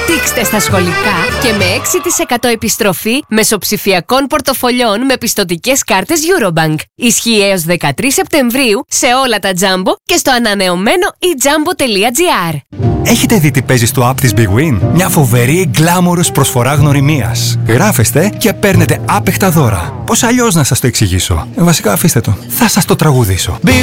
Δείξτε στα σχολικά και με 6% επιστροφή μεσοψηφιακών πορτοφολιών με πιστωτικές κάρτες Eurobank. Ισχύει έως 13 Σεπτεμβρίου σε όλα τα Jumbo και στο ανανεωμένο eJumbo.gr. Έχετε δει τι παίζει στο app της Big Win? Μια φοβερή γκλάμορος προσφορά γνωριμίας. Γράφεστε και παίρνετε άπεχτα δώρα. Πώς αλλιώς να σας το εξηγήσω? Βασικά αφήστε το. Θα σας το τραγουδήσω. Big